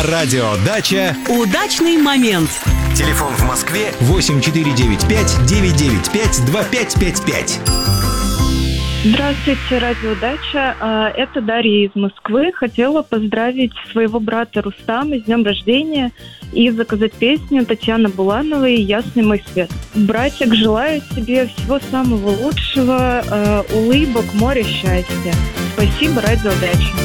На радио «Дача» Удачный момент. телефон в Москве 8495-995-2555. Здравствуйте, радио «Дача». Это Дарья из Москвы. Хотела поздравить своего брата Рустама с днем рождения и заказать песню Татьяны Булановой «Ясный мой свет». Братик, желаю тебе всего самого лучшего, улыбок, моря счастья. Спасибо, радио «Дача».